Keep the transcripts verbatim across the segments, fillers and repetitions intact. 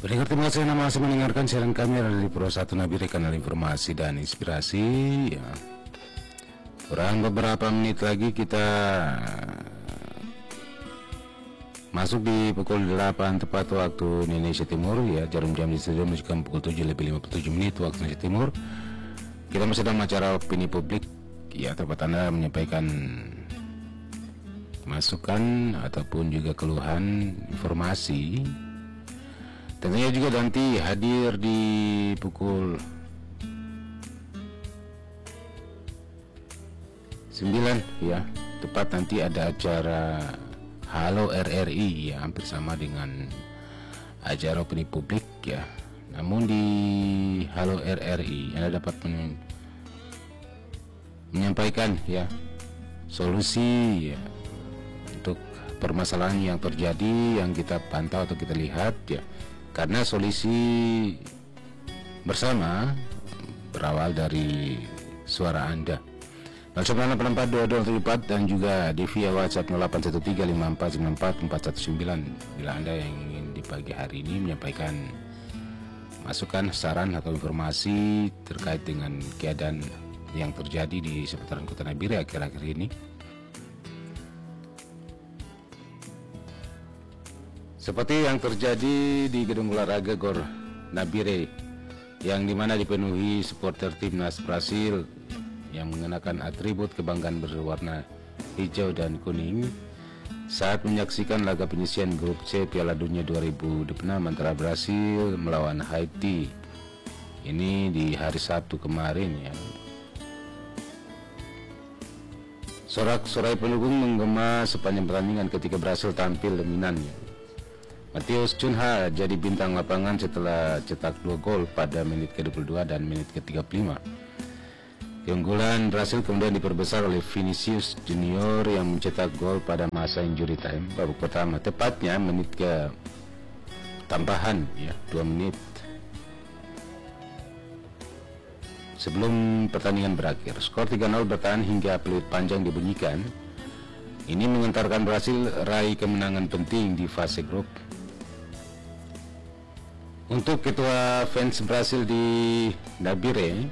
Pendengar, terima kasih Anda masih mendengarkan siaran kami dari Pro satu Nabire, kanal informasi dan inspirasi ya. Kurang beberapa menit lagi kita masuk di pukul delapan tepat waktu Indonesia Timur ya. Jarum jam di studio menunjukkan pukul tujuh lebih lima puluh tujuh menit waktu Indonesia Timur. Kita masih dalam acara opini publik ya, tempat Anda menyampaikan masukan ataupun juga keluhan, informasi. Tentunya juga nanti hadir di pukul sembilan ya, tepat nanti ada acara Halo R R I ya, hampir sama dengan acara opini publik ya. Namun di Halo R R I Anda dapat men menyampaikan ya solusi ya untuk permasalahan yang terjadi, yang kita pantau atau kita lihat ya. Karena solusi bersama berawal dari suara Anda. nol sembilan delapan empat dua dua tujuh empat dan juga di via WhatsApp nol delapan satu tiga lima empat sembilan empat empat satu sembilan bila Anda yang ingin di pagi hari ini menyampaikan masukan, saran atau informasi terkait dengan keadaan yang terjadi di seputaran Kota Nabire akhir-akhir ini. Seperti yang terjadi di Gedung Olahraga Gor Nabire, yang dimana dipenuhi supporter timnas Brasil yang mengenakan atribut kebanggaan berwarna hijau dan kuning saat menyaksikan laga penyisian grup C Piala Dunia dua ribu dua puluh enam antara Brasil melawan Haiti. Ini di hari Sabtu kemarin ya. Sorak-sorai pendukung menggema sepanjang pertandingan ketika Brasil tampil dominan ya. Matheus Cunha jadi bintang lapangan setelah cetak dua gol pada menit ke dua puluh dua dan menit ke tiga puluh lima. Keunggulan Brasil kemudian diperbesar oleh Vinicius Junior yang mencetak gol pada masa injury time babak pertama, tepatnya menit ke tambahan ya, dua menit sebelum pertandingan berakhir. Skor tiga nol bertahan hingga peluit panjang dibunyikan. Ini mengantarkan Brasil raih kemenangan penting di fase grup. Untuk ketua fans Brasil di Nabire,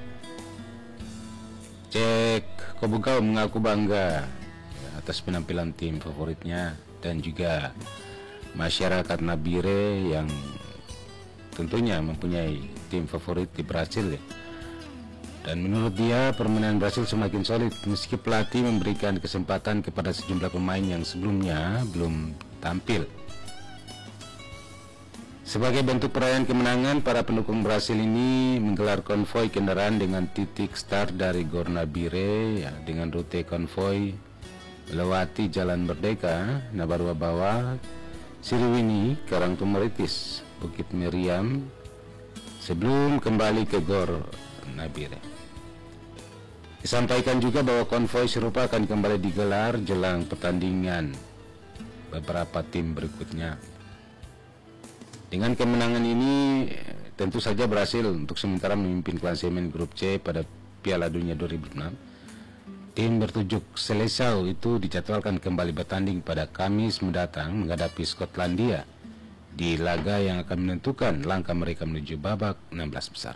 Cek Kobugau mengaku bangga ya, atas penampilan tim favoritnya dan juga masyarakat Nabire yang tentunya mempunyai tim favorit di Brasil ya. Dan menurut dia permainan Brasil semakin solid meski pelatih memberikan kesempatan kepada sejumlah pemain yang sebelumnya belum tampil. Sebagai bentuk perayaan kemenangan, para pendukung Brasil ini menggelar konvoi kendaraan dengan titik start dari Gor Nabire ya, dengan rute konvoi melewati Jalan Merdeka, Nabarua Bawah, Siliwini, Karangtumeritis, Bukit Meriam sebelum kembali ke Gor Nabire. Disampaikan juga bahwa konvoi serupa akan kembali digelar jelang pertandingan beberapa tim berikutnya. Dengan kemenangan ini tentu saja Brasil untuk sementara memimpin klasemen grup C pada Piala Dunia dua ribu enam. Tim bertujuk Seleção itu dijadwalkan kembali bertanding pada Kamis mendatang menghadapi Skotlandia di laga yang akan menentukan langkah mereka menuju babak enam belas besar.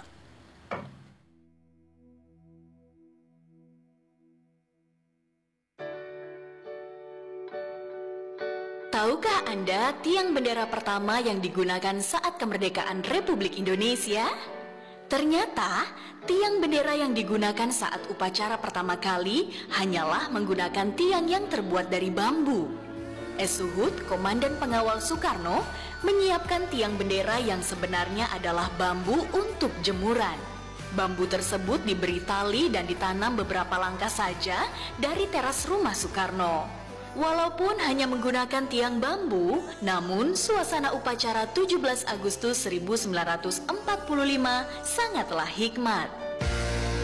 Tahukah Anda tiang bendera pertama yang digunakan saat kemerdekaan Republik Indonesia? Ternyata tiang bendera yang digunakan saat upacara pertama kali hanyalah menggunakan tiang yang terbuat dari bambu. S. Suhut, Komandan Pengawal Soekarno, menyiapkan tiang bendera yang sebenarnya adalah bambu untuk jemuran. Bambu tersebut diberi tali dan ditanam beberapa langkah saja dari teras rumah Soekarno. Walaupun hanya menggunakan tiang bambu, namun suasana upacara tujuh belas Agustus seribu sembilan ratus empat puluh lima sangatlah hikmat.